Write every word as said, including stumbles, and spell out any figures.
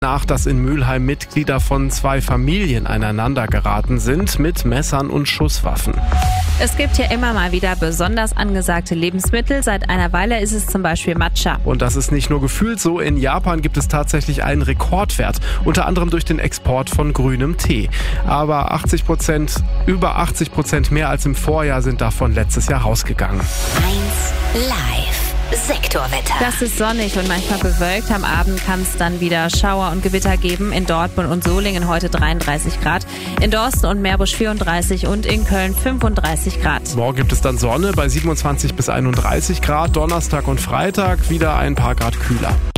Nach, dass in Mülheim Mitglieder von zwei Familien aneinander geraten sind mit Messern und Schusswaffen. Es gibt hier immer mal wieder besonders angesagte Lebensmittel. Seit einer Weile ist es zum Beispiel Matcha. Und das ist nicht nur gefühlt so. In Japan gibt es tatsächlich einen Rekordwert, unter anderem durch den Export von grünem Tee. Aber achtzig Prozent, über achtzig Prozent mehr als im Vorjahr sind davon letztes Jahr rausgegangen. eins Live. Sektorwetter. Das ist sonnig und manchmal bewölkt. Am Abend kann es dann wieder Schauer und Gewitter geben. In Dortmund und Solingen heute dreiunddreißig Grad. In Dorsten und Meerbusch vierunddreißig und in Köln fünfunddreißig Grad. Morgen gibt es dann Sonne bei siebenundzwanzig bis einunddreißig Grad. Donnerstag und Freitag wieder ein paar Grad kühler.